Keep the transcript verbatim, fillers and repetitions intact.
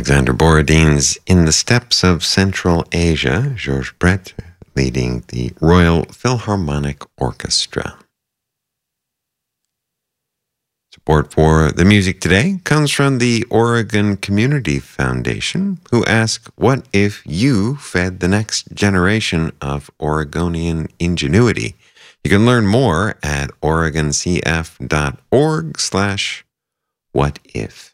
Alexander Borodin's In the Steppes of Central Asia, Georges Brett leading the Royal Philharmonic Orchestra. Support for the music today comes from the Oregon Community Foundation, who ask, what if you fed the next generation of Oregonian ingenuity? You can learn more at oregoncf dot org slash what if.